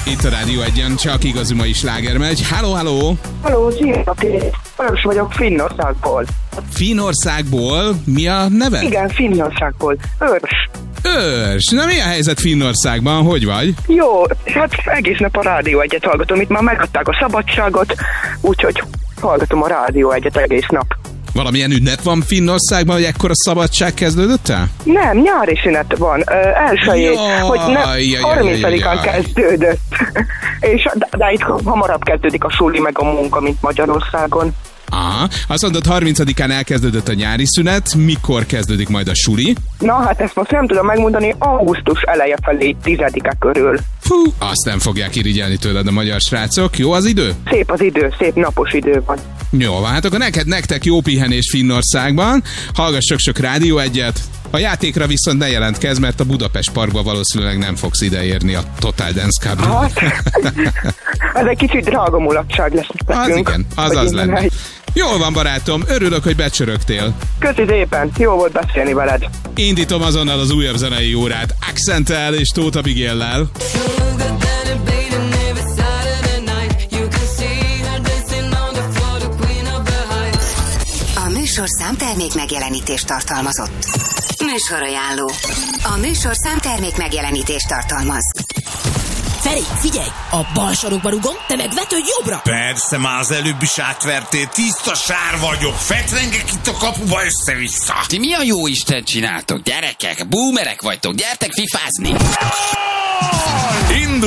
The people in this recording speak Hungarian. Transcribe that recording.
Itt a Rádió Egyen csak igazi mai sláger megy. Halló, halló! Halló, sziasztok! Őrs vagyok Finnországból. Finnországból? Mi a neve? Igen, Finnországból. Őrs. Őrs! Na mi a helyzet Finnországban? Hogy vagy? Jó, hát egész nap a Rádió Egyet hallgatom. Itt már megadták a szabadságot, úgyhogy hallgatom a Rádió Egyet egész nap. Valamilyen ünnep van Finnországban, hogy ekkora szabadság kezdődött el? Nem, nyári szünet van. Elsőjét, hogy 30-án kezdődött. És de itt hamarabb kezdődik a suli meg a munka, mint Magyarországon. Aha, azt mondod, 30-án elkezdődött a nyári szünet, mikor kezdődik majd a suli? Na hát ezt most nem tudom megmondani, augusztus eleje felé 10-e körül. Fú, azt nem fogják irigyelni tőled a magyar srácok. Jó az idő? Szép az idő, szép napos idő van. Jó, hát akkor nektek jó pihenés Finnországban, hallgass sok Rádió Egyet. A játékra viszont ne jelentkezz, mert a Budapest Parkba valószínűleg nem fogsz ideérni a Total Dance Cup-ra. Hát, ez egy kicsit drága mulatság lesz nekünk. Az igen, az lenne. Jól van, barátom, örülök, hogy becsörögtél. Köszi szépen, jó volt beszélni veled. Indítom azonnal az újabb zenei órát Accenttel és Tóth Abigaillel. A műsorszám termék megjelenítést tartalmazott. Műsorajánló. A műsorszám termék megjelenítést tartalmaz. Feri, figyelj! A bal sarokba rugom, te meg vetődj jobbra! Persze, már az előbb is átvertél, tiszta sár vagyok, fetrengek itt a kapuba össze-vissza. Ti mi a jó Isten csináltok, gyerekek? Boomerek vagytok, gyertek fifázni!